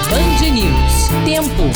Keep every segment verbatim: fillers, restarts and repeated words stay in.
Band News. Tempo.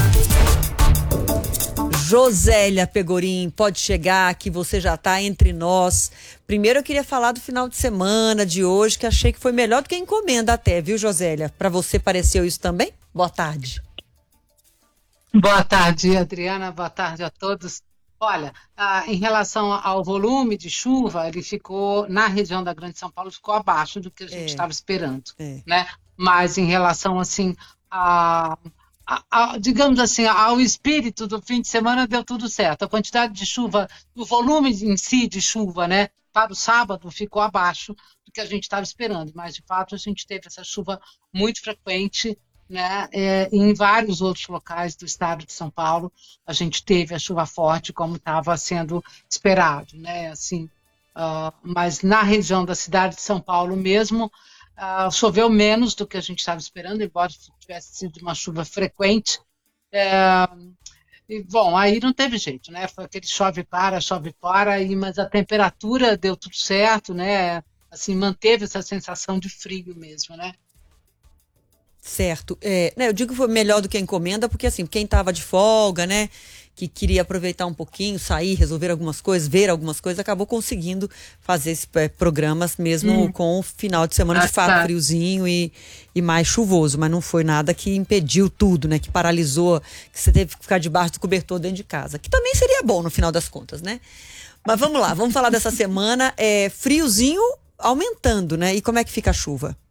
Josélia Pegorim, pode chegar que você já está entre nós. Primeiro eu queria falar do final de semana de hoje, que achei que foi melhor do que a encomenda até, viu, Josélia? Para você pareceu isso também? Boa tarde. Boa tarde, Adriana. Boa tarde a todos. Olha, ah, em relação ao volume de chuva, ele ficou, na região da Grande São Paulo, ficou abaixo do que a gente estava é, esperando, é. né? Mas em relação, assim, a... A, a, digamos assim, ao espírito do fim de semana deu tudo certo. A quantidade de chuva, o volume em si de chuva, né, para o sábado ficou abaixo do que a gente estava esperando, mas de fato a gente teve essa chuva muito frequente, né, é, em vários outros locais do estado de São Paulo. A gente teve a chuva forte como estava sendo esperado, né, assim, uh, mas na região da cidade de São Paulo mesmo, Uh, choveu menos do que a gente estava esperando, embora tivesse sido uma chuva frequente. É, e, bom, aí não teve jeito, né? Foi aquele chove para, chove para, e, mas a temperatura deu tudo certo, né? Assim, manteve essa sensação de frio mesmo, né? Certo. É, né, eu digo que foi melhor do que a encomenda, porque assim, quem estava de folga, né? Que queria aproveitar um pouquinho, sair, resolver algumas coisas, ver algumas coisas, acabou conseguindo fazer esses é, programas mesmo hum. com o final de semana ah, de fato tá. friozinho e, e mais chuvoso, mas não foi nada que impediu tudo, né? Que paralisou, que você teve que ficar debaixo do cobertor dentro de casa, que também seria bom no final das contas, né? Mas vamos lá, vamos falar dessa semana, é, friozinho aumentando, né? E como é que fica a chuva?